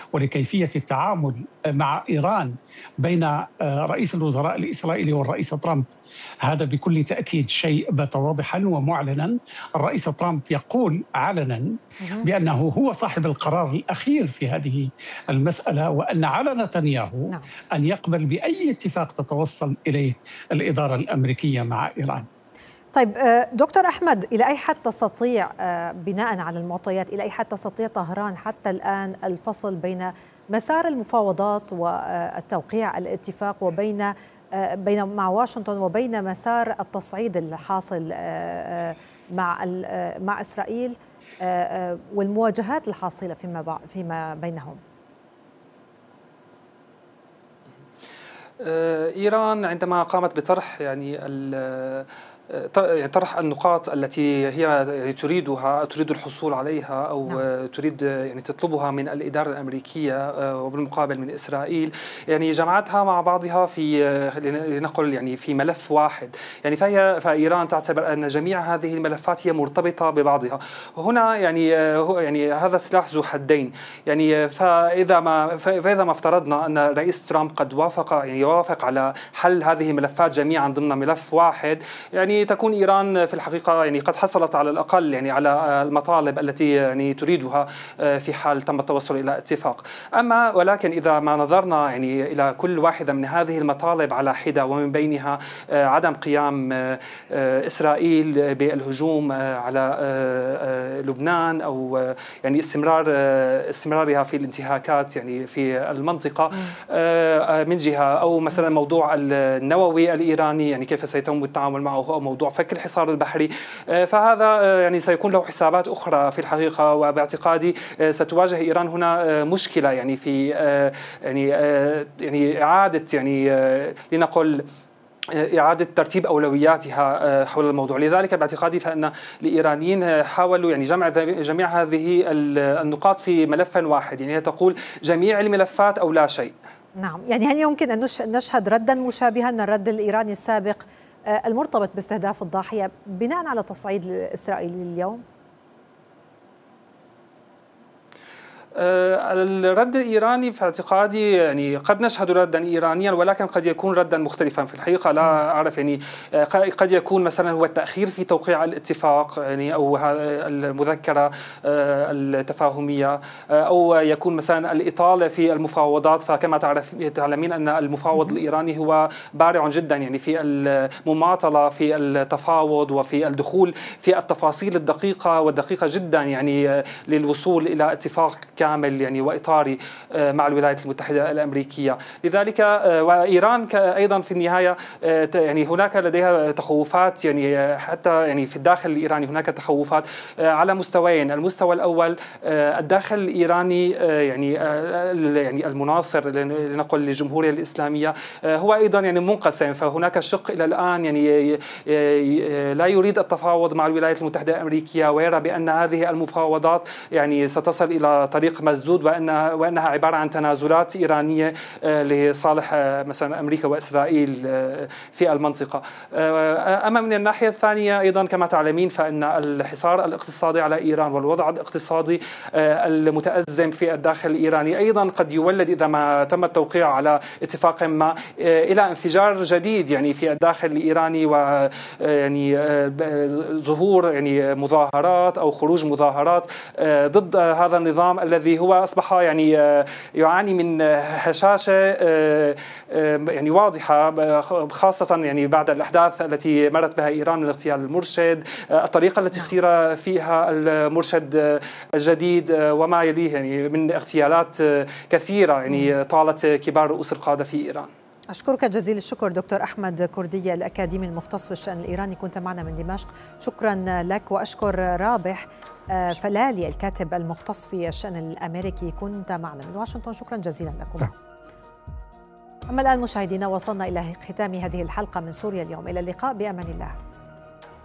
ولكيفية التعامل مع إيران بين رئيس الوزراء الإسرائيلي والرئيس ترامب، هذا بكل تأكيد شيء بات واضحا ومعلنا. الرئيس ترامب يقول علنا بأنه هو صاحب القرار الأخير في هذه المسألة، وأن على نتنياهو أن يقبل بأي اتفاق تتوصل إليه الإدارة الأمريكية مع إيران. طيب دكتور أحمد، إلى أي حد تستطيع بناء على المعطيات، إلى أي حد تستطيع طهران حتى الآن الفصل بين مسار المفاوضات والتوقيع الاتفاق بين مع واشنطن وبين مسار التصعيد الحاصل مع إسرائيل والمواجهات الحاصلة فيما بينهم؟ إيران عندما قامت بطرح طرح النقاط التي هي تريد الحصول عليها أو تريد تطلبها من الإدارة الأمريكية وبالمقابل من إسرائيل، جمعتها مع بعضها في لنقل في ملف واحد. فإيران تعتبر أن جميع هذه الملفات هي مرتبطة ببعضها. هنا هذا سلاح ذو حدين. فإذا ما افترضنا أن رئيس ترامب قد يوافق على حل هذه الملفات جميعا ضمن ملف واحد، تكون إيران في الحقيقة قد حصلت على الأقل على المطالب التي تريدها في حال تم التوصل إلى اتفاق. ولكن إذا ما نظرنا إلى كل واحدة من هذه المطالب على حدة، ومن بينها عدم قيام إسرائيل بالهجوم على لبنان أو استمرارها في الانتهاكات في المنطقة من جهة، أو مثلا موضوع النووي الإيراني كيف سيتم التعامل معه، أو موضوع فك الحصار البحري، فهذا سيكون له حسابات أخرى في الحقيقة. وباعتقادي ستواجه إيران هنا مشكلة في إعادة لنقل إعادة ترتيب أولوياتها حول الموضوع. لذلك باعتقادي فإن الإيرانيين حاولوا جمع جميع هذه النقاط في ملف واحد، هي تقول جميع الملفات أو لا شيء. نعم، هل يمكن أن نشهد ردا مشابها الرد الإيراني السابق المرتبط باستهداف الضاحية بناء على تصعيد الإسرائيلي اليوم؟ الرد الإيراني في اعتقادي قد نشهد ردا إيرانيا، ولكن قد يكون ردا مختلفا في الحقيقة. لا أعرف قد يكون مثلا هو التأخير في توقيع الاتفاق أو المذكرة التفاهمية، أو يكون مثلا الإطالة في المفاوضات. فكما تعلمين أن المفاوض الإيراني هو بارع جدا في المماطلة في التفاوض وفي الدخول في التفاصيل الدقيقة والدقيقة جدا للوصول إلى اتفاق كامل وإطاري مع الولايات المتحدة الأمريكية. لذلك وإيران أيضا في النهاية هناك لديها تخوفات حتى في الداخل الإيراني هناك تخوفات على مستويين. المستوى الأول الداخل الإيراني المناصر لنقل للجمهورية الإسلامية هو أيضا منقسم. فهناك شق إلى الآن لا يريد التفاوض مع الولايات المتحدة الأمريكية، ويرى بأن هذه المفاوضات ستصل إلى طريق مسدود، وأنها عبارة عن تنازلات إيرانية لصالح مثلا أمريكا وإسرائيل في المنطقة. أما من الناحية الثانية أيضا كما تعلمين فإن الحصار الاقتصادي على إيران والوضع الاقتصادي المتأزم في الداخل الإيراني أيضا قد يولد إذا ما تم التوقيع على اتفاق ما إلى انفجار جديد في الداخل الإيراني، ظهور مظاهرات أو خروج مظاهرات ضد هذا النظام الذي هو أصبح يعاني من هشاشة واضحة، خاصة بعد الأحداث التي مرت بها إيران من اغتيال المرشد، الطريقة التي اختير فيها المرشد الجديد وما يليه من اغتيالات كثيرة طالت كبار رؤوس القادة في إيران. أشكرك جزيل الشكر دكتور أحمد كردية الأكاديمي المختص في الشأن الإيراني، كنت معنا من دمشق. شكرا لك. وأشكر رابح فلالي الكاتب المختص في الشأن الأمريكي، كنت معنا من واشنطن. شكرا جزيلا لكم. أما الآن مشاهدينا وصلنا إلى ختام هذه الحلقة من سوريا اليوم. إلى اللقاء بأمان الله.